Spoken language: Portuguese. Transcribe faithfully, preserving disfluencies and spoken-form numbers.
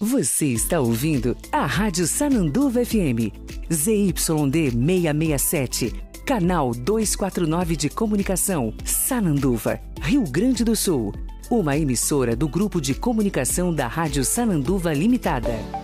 Você está ouvindo a Rádio Sananduva F M, Z Y D seiscentos e sessenta e sete, canal duzentos e quarenta e nove de comunicação, Sananduva, Rio Grande do Sul. Uma emissora do Grupo de Comunicação da Rádio Sananduva Limitada.